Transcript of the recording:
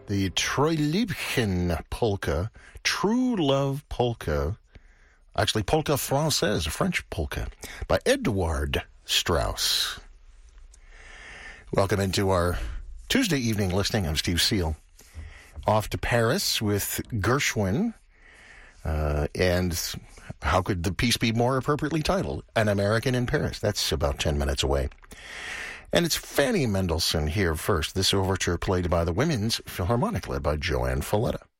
the Treu Liebchen polka, True Love polka, actually polka française, a French polka, by Eduard Strauss. Welcome into our Tuesday evening listening. I'm Steve Seal. Off to Paris with Gershwin, and how could the piece be more appropriately titled? An American in Paris. That's about 10 minutes away. And it's Fanny Mendelssohn here first. This overture played by the Women's Philharmonic, led by Joanne Falletta.